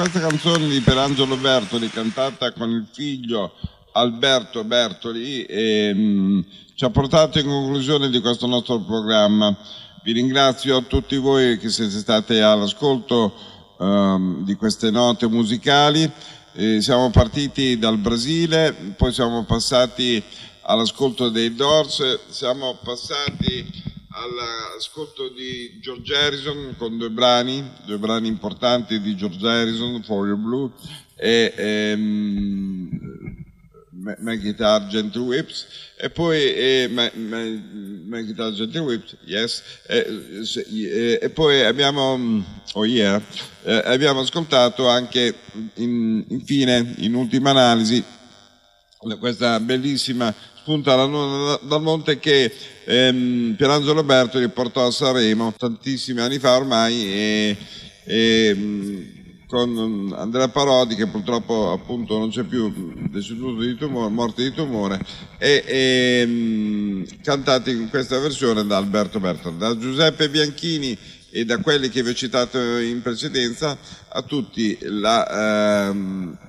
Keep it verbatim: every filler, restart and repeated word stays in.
questa canzone di Pierangelo Bertoli, cantata con il figlio Alberto Bertoli, e, mh, ci ha portato in conclusione di questo nostro programma. Vi ringrazio a tutti voi che siete stati all'ascolto um, di queste note musicali. Eh, siamo partiti dal Brasile, poi siamo passati all'ascolto dei Doors, siamo passati all'ascolto di George Harrison con due brani, due brani importanti di George Harrison, For Your Blue e ehm, Make It Hard Gentle Whips, e poi eh, Make It Hard Gentle Whips, yes, e, e, e poi abbiamo, oh yeah, eh, abbiamo ascoltato anche in, infine, in ultima analisi, questa bellissima spunta dal monte che ehm, Pierangelo Bertoli portò a Sanremo tantissimi anni fa ormai, e, e con Andrea Parodi, che purtroppo appunto non c'è più, deceduto di tumore, morte di tumore, e, e mh, cantati in questa versione da Alberto Bertoli, da Giuseppe Bianchini e da quelli che vi ho citato in precedenza. A tutti la ehm,